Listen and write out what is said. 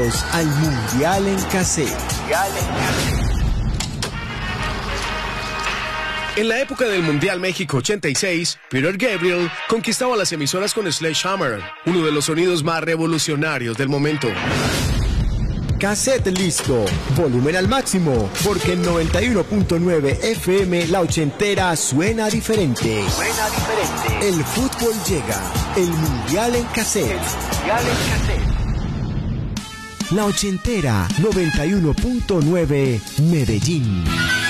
Bienvenidos al Mundial en Cassette. En la época del Mundial México 86, Peter Gabriel conquistaba las emisoras con Sledgehammer, uno de los sonidos más revolucionarios del momento. Cassette listo, volumen al máximo, porque en 91.9 FM La Ochentera suena diferente. El fútbol llega, el Mundial en Cassette. La Ochentera, 91.9 Medellín.